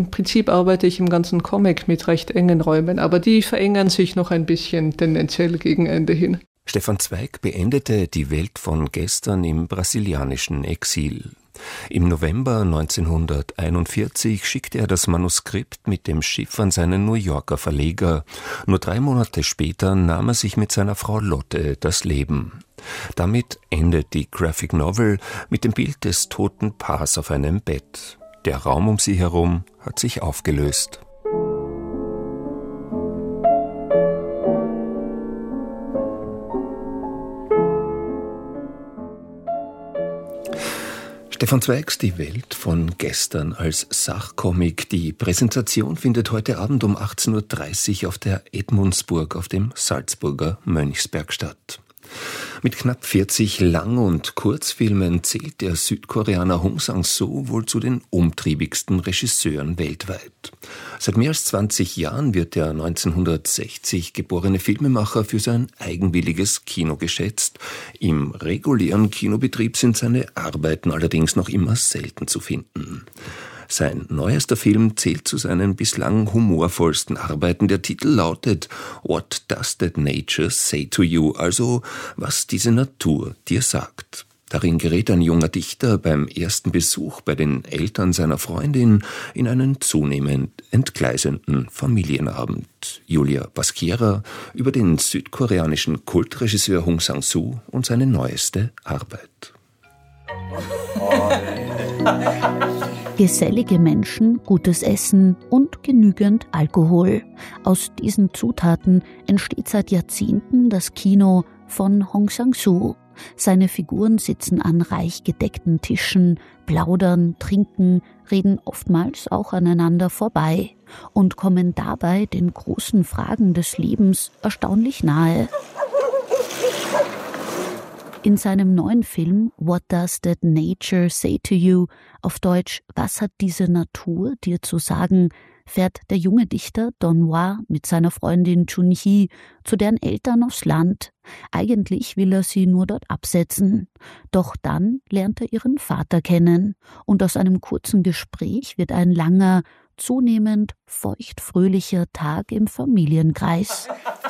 Im Prinzip arbeite ich im ganzen Comic mit recht engen Räumen, aber die verengern sich noch ein bisschen tendenziell gegen Ende hin. Stefan Zweig beendete die Welt von gestern im brasilianischen Exil. Im November 1941 schickte er das Manuskript mit dem Schiff an seinen New Yorker Verleger. Nur 3 Monate später nahm er sich mit seiner Frau Lotte das Leben. Damit endet die Graphic Novel mit dem Bild des toten Paars auf einem Bett. Der Raum um sie herum hat sich aufgelöst. Stefan Zweigs Die Welt von gestern als Sachcomic. Die Präsentation findet heute Abend um 18.30 Uhr auf der Edmundsburg auf dem Salzburger Mönchsberg statt. Mit knapp 40 Lang- und Kurzfilmen zählt der Südkoreaner Hong Sang-soo wohl zu den umtriebigsten Regisseuren weltweit. Seit mehr als 20 Jahren wird der 1960 geborene Filmemacher für sein eigenwilliges Kino geschätzt. Im regulären Kinobetrieb sind seine Arbeiten allerdings noch immer selten zu finden. Sein neuester Film zählt zu seinen bislang humorvollsten Arbeiten. Der Titel lautet What Does That Nature Say to You? Also, was diese Natur dir sagt. Darin gerät ein junger Dichter beim ersten Besuch bei den Eltern seiner Freundin in einen zunehmend entgleisenden Familienabend. Julia Baskiera über den südkoreanischen Kultregisseur Hong Sang-soo und seine neueste Arbeit. Gesellige Menschen, gutes Essen und genügend Alkohol. Aus diesen Zutaten entsteht seit Jahrzehnten das Kino von Hong Sang-soo. Seine Figuren sitzen an reich gedeckten Tischen, plaudern, trinken, reden oftmals auch aneinander vorbei und kommen dabei den großen Fragen des Lebens erstaunlich nahe. In seinem neuen Film What Does That Nature Say to You, auf Deutsch Was hat diese Natur dir zu sagen, fährt der junge Dichter Don Hwa mit seiner Freundin Chun-hee zu deren Eltern aufs Land. Eigentlich will er sie nur dort absetzen. Doch dann lernt er ihren Vater kennen. Und aus einem kurzen Gespräch wird ein langer, zunehmend feuchtfröhlicher Tag im Familienkreis.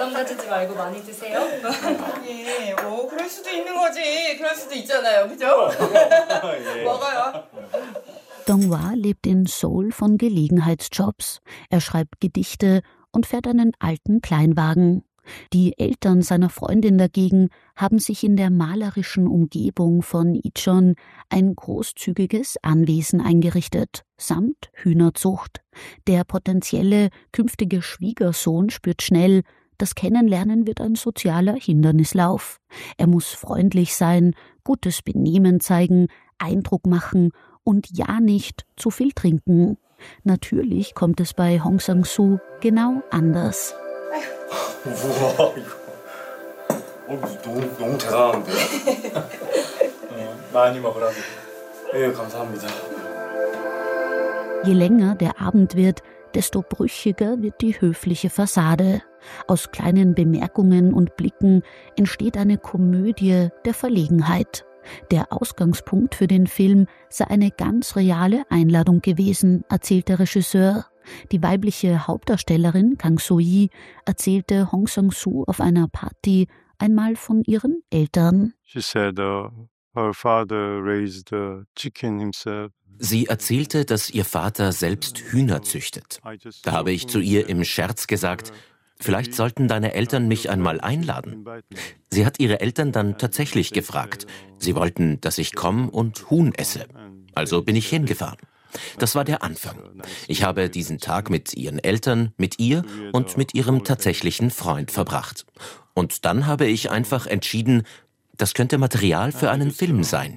Dong Hwa lebt in Seoul von Gelegenheitsjobs. Er schreibt Gedichte und fährt einen alten Kleinwagen. Die Eltern seiner Freundin dagegen haben sich in der malerischen Umgebung von Icheon ein großzügiges Anwesen eingerichtet, samt Hühnerzucht. Der potenzielle künftige Schwiegersohn spürt schnell, das Kennenlernen wird ein sozialer Hindernislauf. Er muss freundlich sein, gutes Benehmen zeigen, Eindruck machen und ja nicht zu viel trinken. Natürlich kommt es bei Hong Sang-soo genau anders. 우와, 이거 너무 대단한데요? 많이 먹으라고. 예, 감사합니다. Je länger der Abend wird, desto brüchiger wird die höfliche Fassade. Aus kleinen Bemerkungen und Blicken entsteht eine Komödie der Verlegenheit. Der Ausgangspunkt für den Film sei eine ganz reale Einladung gewesen, erzählt der Regisseur. Die weibliche Hauptdarstellerin Kang So-hee erzählte Hong Sang-soo auf einer Party einmal von ihren Eltern. She said, her father raised chicken himself. Sie erzählte, dass ihr Vater selbst Hühner züchtet. Da habe ich zu ihr im Scherz gesagt, vielleicht sollten deine Eltern mich einmal einladen. Sie hat ihre Eltern dann tatsächlich gefragt. Sie wollten, dass ich komme und Huhn esse. Also bin ich hingefahren. Das war der Anfang. Ich habe diesen Tag mit ihren Eltern, mit ihr und mit ihrem tatsächlichen Freund verbracht. Und dann habe ich einfach entschieden, das könnte Material für einen Film sein.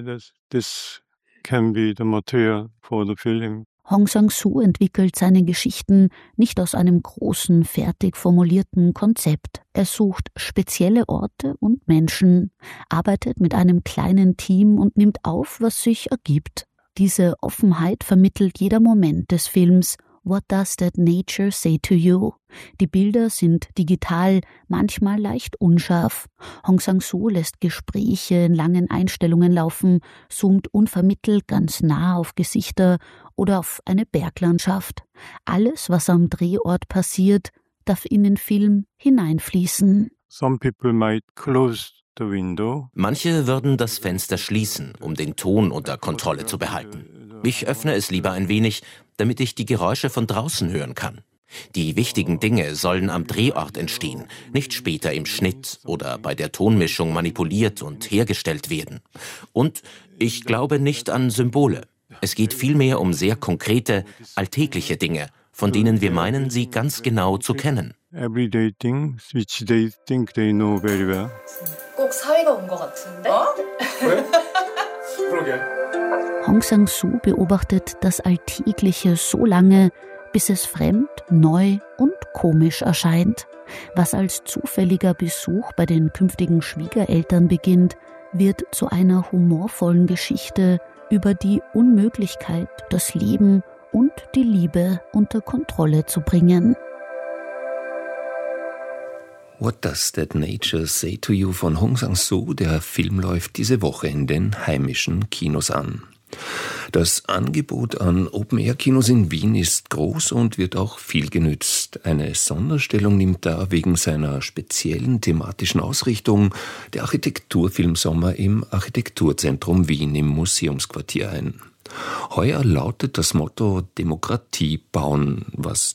Hong Sang-soo entwickelt seine Geschichten nicht aus einem großen, fertig formulierten Konzept. Er sucht spezielle Orte und Menschen, arbeitet mit einem kleinen Team und nimmt auf, was sich ergibt. Diese Offenheit vermittelt jeder Moment des Films What Does That Nature Say to You? Die Bilder sind digital, manchmal leicht unscharf. Hong Sang-soo lässt Gespräche in langen Einstellungen laufen, zoomt unvermittelt ganz nah auf Gesichter oder auf eine Berglandschaft. Alles, was am Drehort passiert, darf in den Film hineinfließen. Some people might close the window. Manche würden das Fenster schließen, um den Ton unter Kontrolle zu behalten. Ich öffne es lieber ein wenig, damit ich die Geräusche von draußen hören kann. Die wichtigen Dinge sollen am Drehort entstehen, nicht später im Schnitt oder bei der Tonmischung manipuliert und hergestellt werden. Und ich glaube nicht an Symbole. Es geht vielmehr um sehr konkrete, alltägliche Dinge, von denen wir meinen, sie ganz genau zu kennen. Everyday things which they think they know very well. 꼭 사위가 온 것 같은데? 왜? 그러게. Hong Sang-soo beobachtet das Alltägliche so lange, bis es fremd, neu und komisch erscheint. Was als zufälliger Besuch bei den künftigen Schwiegereltern beginnt, wird zu einer humorvollen Geschichte über die Unmöglichkeit, das Leben und die Liebe unter Kontrolle zu bringen. What Does That Nature Say to You von Hong Sang-soo. Der Film läuft diese Woche in den heimischen Kinos an. Das Angebot an Open-Air-Kinos in Wien ist groß und wird auch viel genützt. Eine Sonderstellung nimmt da wegen seiner speziellen thematischen Ausrichtung der Architekturfilmsommer im Architekturzentrum Wien im Museumsquartier ein. Heuer lautet das Motto Demokratie bauen, was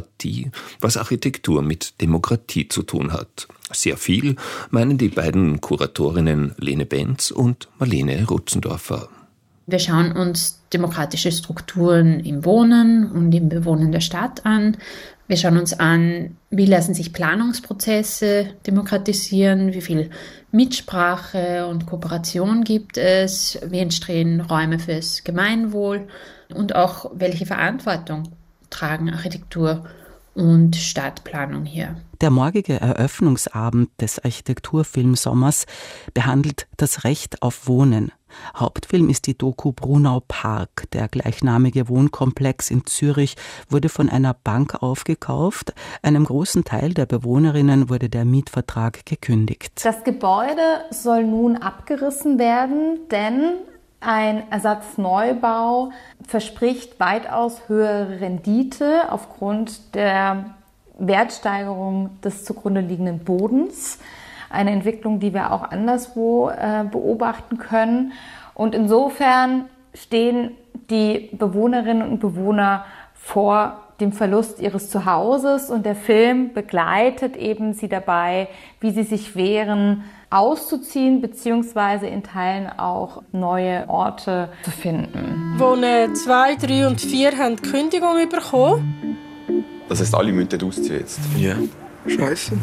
Architektur mit Demokratie zu tun hat. Sehr viel, meinen die beiden Kuratorinnen Lene Benz und Marlene Rutzendorfer. Wir schauen uns demokratische Strukturen im Wohnen und im Bewohnen der Stadt an. Wir schauen uns an, wie lassen sich Planungsprozesse demokratisieren, wie viel Mitsprache und Kooperation gibt es, wie entstehen Räume fürs Gemeinwohl und auch welche Verantwortung tragen Architektur und Stadtplanung hier. Der morgige Eröffnungsabend des Architekturfilmsommers behandelt das Recht auf Wohnen. Hauptfilm ist die Doku Brunau Park. Der gleichnamige Wohnkomplex in Zürich wurde von einer Bank aufgekauft. Einem großen Teil der Bewohnerinnen wurde der Mietvertrag gekündigt. Das Gebäude soll nun abgerissen werden, denn ein Ersatzneubau verspricht weitaus höhere Rendite aufgrund der Wertsteigerung des zugrunde liegenden Bodens. Eine Entwicklung, die wir auch anderswo beobachten können. Und insofern stehen die Bewohnerinnen und Bewohner vor dem Verlust ihres Zuhauses und der Film begleitet eben sie dabei, wie sie sich wehren, auszuziehen bzw. in Teilen auch neue Orte zu finden. Wohnen 2, 3 und 4 haben die Kündigung bekommen. Das heißt, alle müssen dort ausziehen jetzt? Ja. Scheiße.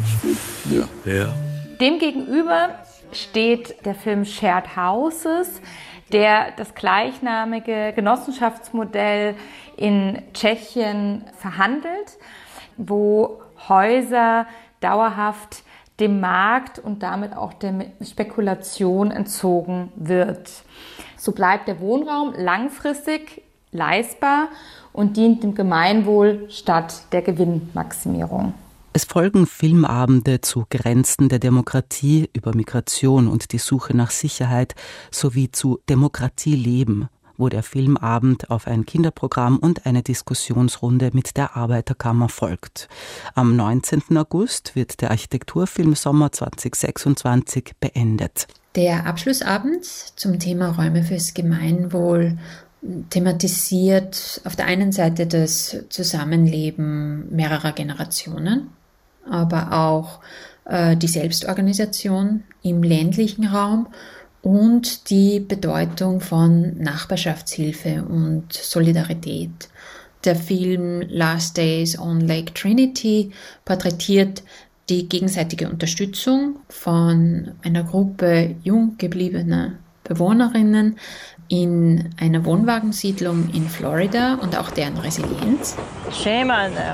Ja. Demgegenüber steht der Film Shared Houses, der das gleichnamige Genossenschaftsmodell in Tschechien verhandelt, wo Häuser dauerhaft dem Markt und damit auch der Spekulation entzogen wird. So bleibt der Wohnraum langfristig leistbar und dient dem Gemeinwohl statt der Gewinnmaximierung. Es folgen Filmabende zu Grenzen der Demokratie, über Migration und die Suche nach Sicherheit sowie zu Demokratie leben, wo der Filmabend auf ein Kinderprogramm und eine Diskussionsrunde mit der Arbeiterkammer folgt. Am 19. August wird der Architekturfilmsommer 2026 beendet. Der Abschlussabend zum Thema Räume fürs Gemeinwohl thematisiert auf der einen Seite das Zusammenleben mehrerer Generationen, aber auch die Selbstorganisation im ländlichen Raum und die Bedeutung von Nachbarschaftshilfe und Solidarität. Der Film Last Days on Lake Trinity porträtiert die gegenseitige Unterstützung von einer Gruppe jung gebliebener Bewohnerinnen in einer Wohnwagensiedlung in Florida und auch deren Resilienz. Shame on them.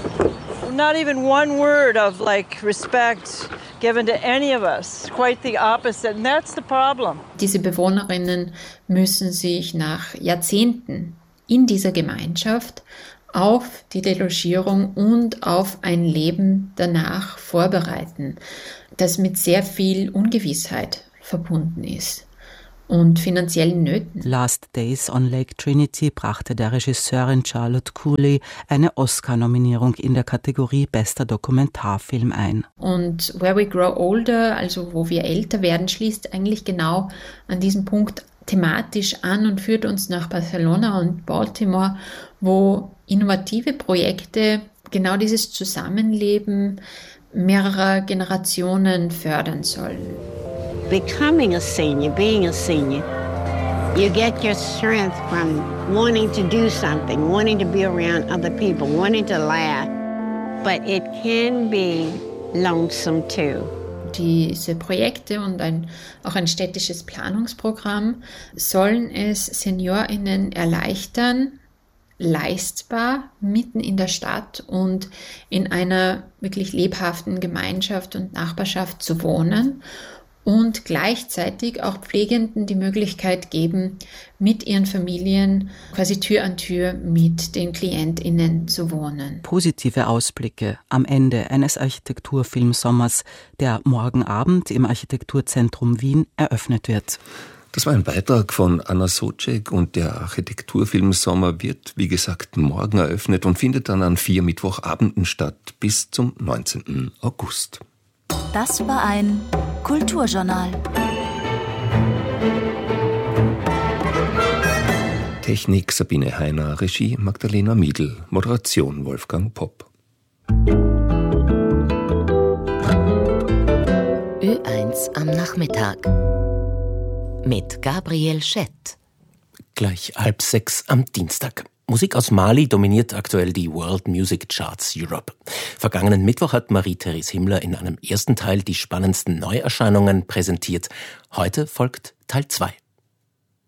Not even one word of respect given to any of us. Quite the opposite, and that's the problem. Diese Bewohnerinnen müssen sich nach Jahrzehnten in dieser Gemeinschaft auf die Delogierung und auf ein Leben danach vorbereiten, das mit sehr viel Ungewissheit verbunden ist und finanziellen Nöten. Last Days on Lake Trinity brachte der Regisseurin Charlotte Cooley eine Oscar-Nominierung in der Kategorie Bester Dokumentarfilm ein. Und Where We Grow Older, also wo wir älter werden, schließt eigentlich genau an diesem Punkt thematisch an und führt uns nach Barcelona und Baltimore, wo innovative Projekte genau dieses Zusammenleben mehrerer Generationen fördern sollen. Becoming a senior, being a senior, you get your strength from wanting to do something, wanting to be around other people, wanting to laugh, but it can be lonesome too. Diese Projekte und auch ein städtisches Planungsprogramm sollen es SeniorInnen erleichtern, leistbar mitten in der Stadt und in einer wirklich lebhaften Gemeinschaft und Nachbarschaft zu wohnen und gleichzeitig auch Pflegenden die Möglichkeit geben, mit ihren Familien quasi Tür an Tür mit den KlientInnen zu wohnen. Positive Ausblicke am Ende eines Architekturfilmsommers, der morgen Abend im Architekturzentrum Wien eröffnet wird. Das war ein Beitrag von Anna Socek und der Architekturfilmsommer wird, wie gesagt, morgen eröffnet und findet dann an 4 Mittwochabenden statt bis zum 19. August. Das war ein Kulturjournal. Technik Sabine Heiner, Regie Magdalena Miedl, Moderation Wolfgang Popp. Ö1 am Nachmittag mit Gabriel Schett. Gleich 5:30 am Dienstag. Musik aus Mali dominiert aktuell die World Music Charts Europe. Vergangenen Mittwoch hat Marie-Therese Himmler in einem ersten Teil die spannendsten Neuerscheinungen präsentiert. Heute folgt Teil 2.